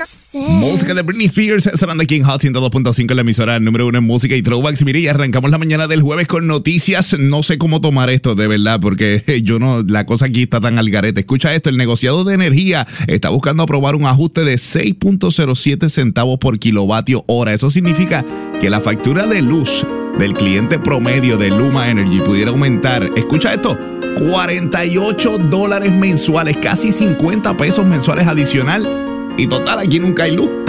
Música de Britney Spears sonando aquí en Hot 102.5, la emisora número 1 en música y throwbacks. Mire, y arrancamos la mañana del jueves con noticias. No sé cómo tomar esto, de verdad, porque la cosa aquí está tan al garete. Escucha esto, el negociado de energía está buscando aprobar un ajuste de 6.07 centavos por kilovatio hora. Eso significa que la factura de luz del cliente promedio de Luma Energy pudiera aumentar, escucha esto, $48 mensuales, casi 50 pesos mensuales adicional. Y total, aquí nunca hay luz.